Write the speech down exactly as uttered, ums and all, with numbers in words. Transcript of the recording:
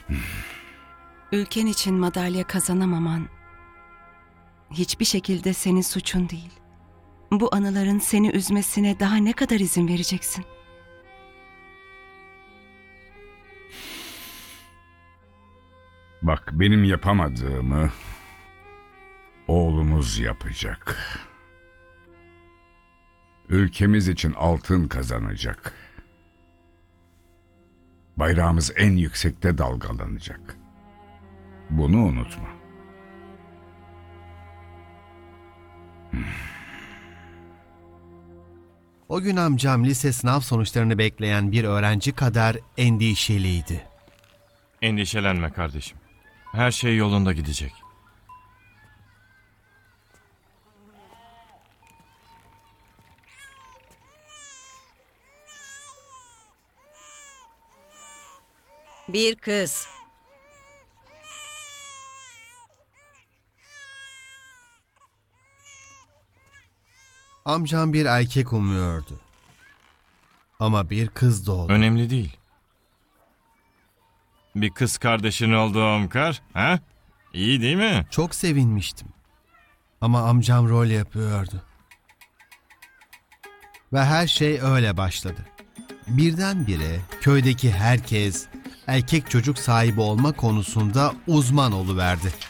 Ülken için madalya kazanamaman hiçbir şekilde senin suçun değil. Bu anıların seni üzmesine daha ne kadar izin vereceksin? Bak, benim yapamadığımı oğlumuz yapacak. Ülkemiz için altın kazanacak. Bayrağımız en yüksekte dalgalanacak. Bunu unutma. O gün amcam lise sınav sonuçlarını bekleyen bir öğrenci kadar endişeliydi. Endişelenme kardeşim. Her şey yolunda gidecek. Bir kız. Amcam bir erkek umuyordu. Ama bir kız doğdu. Önemli değil. Bir kız kardeşin oldu Omkar, ha? İyi değil mi? Çok sevinmiştim. Ama amcam rol yapıyordu. Ve her şey öyle başladı. Birdenbire köydeki herkes erkek çocuk sahibi olma konusunda uzman oluverdi.